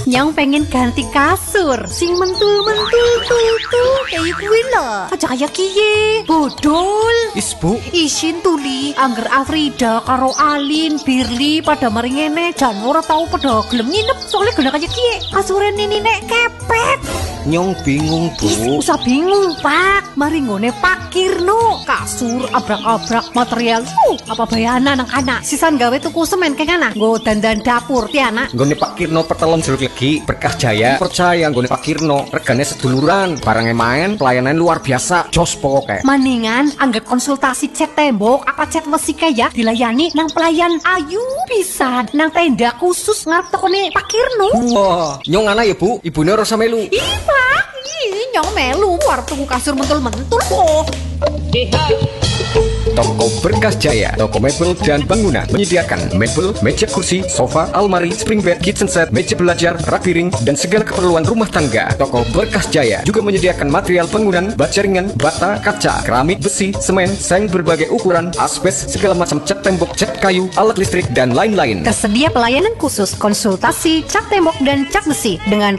Nyong pengen ganti kasur sing mentul-mentul tuh kayak kuwi lho. Aja kaya kiye. Bodol. Bu, Isin tuli angger Afrida karo Alin, Birli pada mari ngene jan ora tau pada gelem nginep soalnya gena kaya kiye. Kasure ini nek kepet. Nyong bingung, Bu. Usah bingung, Pak. Mari ngone Pak Kirno. Kasur abrak-abrak material. Apa bayana nang kana? Sisan gawe tuku semen ke kana. Nggo dandan dapur ti anak. Nggone Pak Kirno pertelon jeruk legi Berkah Jaya. Percaya nggone Pak Kirno, regane seduluran, barangnya main, pelayanan luar biasa, jos pokoke. Maningan angger konsultasi cat tembok apa cat besi kaya dilayani nang pelayan ayu pisan nang tenda khusus ngarep tokone Pak Kirno. Wah, nyong ana ya, Bu. Ibune ora usah melu. Ih, Pak. Ih, nyong melu war tuku kasur mentul-mentul kok. Toko Berkah Jaya, toko mebel dan bangunan menyediakan mebel, meja kursi, sofa, almari, spring bed, kitchen set, meja belajar, rak piring, dan segala keperluan rumah tangga. Toko Berkah Jaya juga menyediakan material bangunan, baja ringan, bata, kaca, keramik, besi, semen, seng berbagai ukuran, asbes, segala macam cat tembok, cat kayu, alat listrik, dan lain-lain. Tersedia pelayanan khusus konsultasi cat tembok dan cat besi dengan